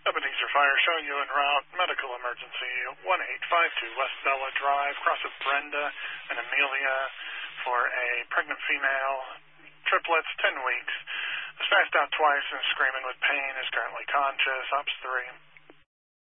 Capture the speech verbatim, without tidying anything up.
Ebenezer Fire showing you en route. Medical emergency one eight five two West Bella Drive. Cross of Brenda and Amelia for a pregnant female. Triplets, ten weeks. Was passed out twice and screaming with pain. Is currently conscious. Ops three.